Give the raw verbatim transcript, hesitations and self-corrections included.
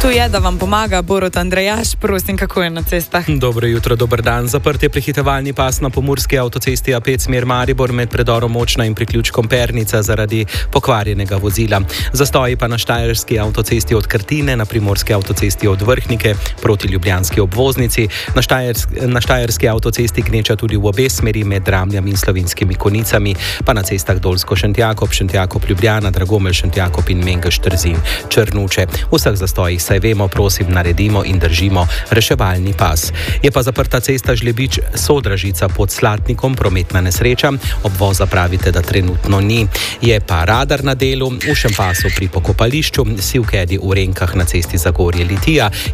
Tu je, da vam pomaga Borut Andrejaš. Prosim, kako je na cestah? Dobro jutro, dober dan. Zaprt je prehitevalni pas na pomurski avtocesti A pet smer Maribor med predorom Močna in priključkom Pernica zaradi pokvarjenega vozila. Zastoji pa na štajerski avtocesti od Krtine, na primorski avtocesti od Vrhnike proti ljubljanski obvoznici. Na, štajersk, na štajerski avtocesti gneča tudi v obe smeri med Dramljami in Slovenskimi Konicami, pa na cestah Dolsko-Šentjakov, Šentjakov-Ljubljana, Dragomelj-Šentjakov in Mengeš-Trzin Črnuče. Vseh zastojih saj vemo, prosim, naredimo in držimo reševalni pas. Je pa zaprta cesta Žlebič-Sodražica pod Slatnikom, prometna nesreča. Obvoza pravite, da trenutno ni. Je pa radar na delu, v šem pasu pri pokopališču, sivkedi v Renkah na cesti Zagorje-Litija